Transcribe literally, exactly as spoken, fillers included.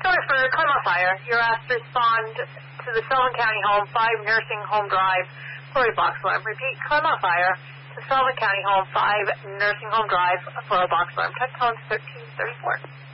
Story for Claremont Fire. You're asked to respond to the Sullivan County Home five Nursing Home Drive Flurry Box Alarm. Repeat, Claremont Fire to Sullivan County Home five Nursing Home Drive Flurry Box Alarm. Touch tone thirteen thirty-four.